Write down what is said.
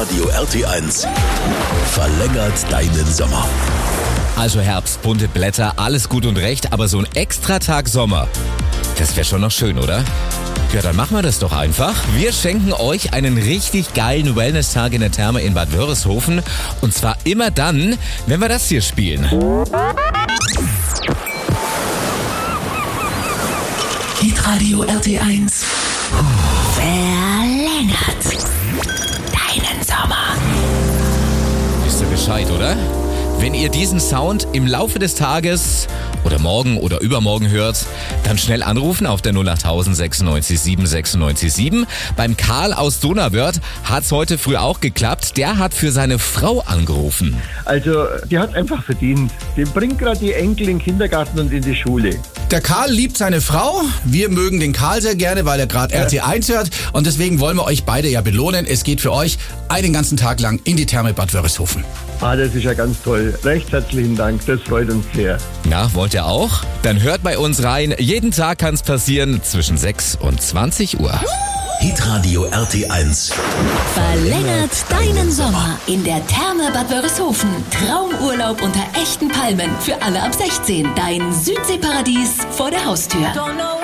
Hitradio RT1 verlängert deinen Sommer. Also Herbst, bunte Blätter, alles gut und recht, aber so ein Extratag Sommer, das wäre schon noch schön, oder? Ja, dann machen wir das doch einfach. Wir schenken euch einen richtig geilen Wellness-Tag in der Therme in Bad Wörishofen. Und zwar immer dann, wenn wir das hier spielen. Hitradio RT1 Verlängert deinen Sommer. Wisst ihr Bescheid, oder? Wenn ihr diesen Sound im Laufe des Tages oder morgen oder übermorgen hört, dann schnell anrufen auf der 08000 96 7 96 7. Beim Karl aus Donauwörth hat's heute früh auch geklappt. Der hat für seine Frau angerufen. Also, die hat einfach verdient. Die bringt gerade die Enkel in den Kindergarten und in die Schule. Der Karl liebt seine Frau. Wir mögen den Karl sehr gerne, weil er gerade RT1 hört. Und deswegen wollen wir euch beide ja belohnen. Es geht für euch einen ganzen Tag lang in die Therme Bad Wörishofen. Ah, das ist ja ganz toll. Recht herzlichen Dank, das freut uns sehr. Na, wollt ihr auch? Dann hört bei uns rein. Jeden Tag kann's passieren zwischen 6 und 20 Uhr. Hitradio RT1 Verlängert deinen Sommer in der Therme Bad Wörishofen. Traumurlaub unter echten Palmen für alle ab 16. Dein Südseeparadies vor der Haustür.